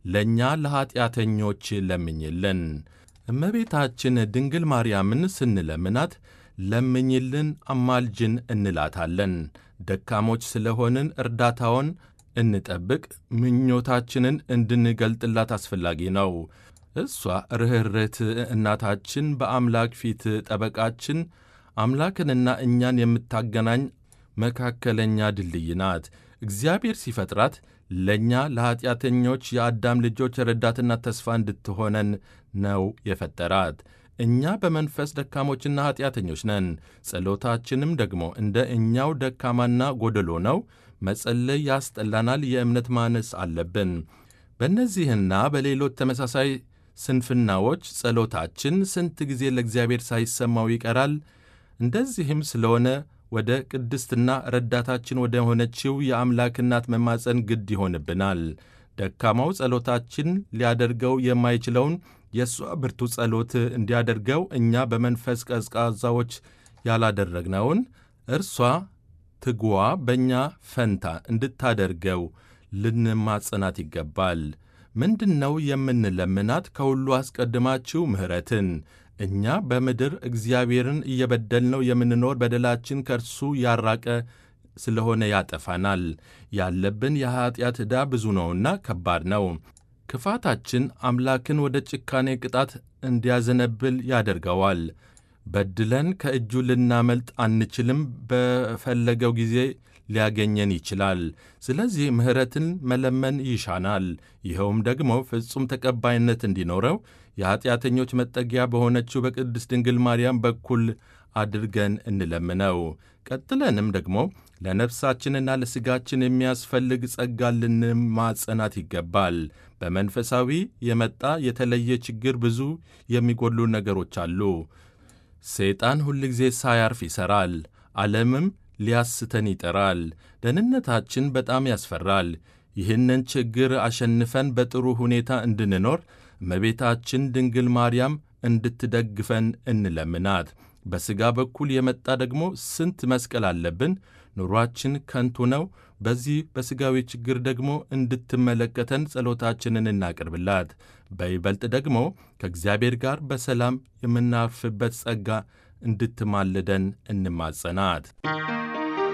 ለእኛ ለኀጢአተኞች ለምኝልን። እመቤታችን ድንግል ማርያምን ስንለምናት ለምኝልን፣ አማልጅን እንላታለን። ደካሞች ስለሆንን እርዳታውን እንጠብቅ፣ ምኞታችንን እንድንገልጥላት አስፈላጊ ነው። እሷ ርኅርኅት እናታችን፣ በአምላክ ፊት ጠበቃችን፣ አምላክንና እኛን የምታገናኝ መካከለኛ ድልድይ ናት። እግዚአብሔር ሲፈጥራት ለእኛ ለኀጢአተኞች የአዳም ልጆች ረዳትና ተስፋ እንድትሆነን ነው የፈጠራት። እኛ በመንፈስ ደካሞችና ኀጢአተኞች ነን። ጸሎታችንም ደግሞ እንደ እኛው ደካማና ጎደሎ ነው። መጸለይ ያስጠላናል። የእምነት ማነስ አለብን። በእነዚህና በሌሎች ተመሳሳይ ስንፍናዎች ጸሎታችን ስንት ጊዜ ለእግዚአብሔር ሳይሰማው ይቀራል። እንደዚህም ስለሆነ ወደ ቅድስትና ረዳታችን ወደ ሆነችው የአምላክ እናት መማፀን ግድ ይሆንብናል። ደካማው ጸሎታችን ሊያደርገው የማይችለውን የእሷ ብርቱ ጸሎት እንዲያደርገው እኛ በመንፈስ ቀዝቃዛዎች ያላደረግነውን እርሷ ትጉዋ በእኛ ፈንታ እንድታደርገው ልንማጸናት ይገባል። ምንድነው የምንለምናት? ከሁሉ አስቀድማችሁ ምሕረትን። እኛ በምድር እግዚአብሔርን እየበደልነው የምንኖር በደላችን ከእርሱ ያራቀ ስለሆነ ያጠፋናል። ያለብን የኀጢአት ዕዳ ብዙ ነውና ከባድ ነው። ክፋታችን አምላክን ወደ ጭካኔ ቅጣት እንዲያዘነብል ያደርገዋል። በድለን ከእጁ ልናመልጥ አንችልም። በፈለገው ጊዜ ሊያገኘን ይችላል። ስለዚህ ምሕረትን መለመን ይሻናል። ይኸውም ደግሞ ፍጹም ተቀባይነት እንዲኖረው የኀጢአተኞች መጠጊያ በሆነችው በቅድስት ድንግል ማርያም በኩል አድርገን እንለምነው። ቀጥለንም ደግሞ ለነፍሳችንና ለሥጋችን የሚያስፈልግ ጸጋ ልንማጸናት ይገባል። በመንፈሳዊ የመጣ የተለየ ችግር ብዙ የሚጎድሉ ነገሮች አሉ። ሰይጣን ሁልጊዜ ሳያርፍ ይሠራል። ዓለምም ሊያስተን ይጠራል። ደህንነታችን በጣም ያስፈራል። ይህንን ችግር አሸንፈን በጥሩ ሁኔታ እንድንኖር እመቤታችን ድንግል ማርያም እንድትደግፈን እንለምናት። በሥጋ በኩል የመጣ ደግሞ ስንት መስቀል አለብን። ኑሯችን ከንቱ ነው። በዚህ በሥጋዊ ችግር ደግሞ እንድትመለከተን ጸሎታችንን እናቅርብላት። በይበልጥ ደግሞ ከእግዚአብሔር ጋር በሰላም የምናርፍበት ጸጋ እንድትማልደን እንማጸናት።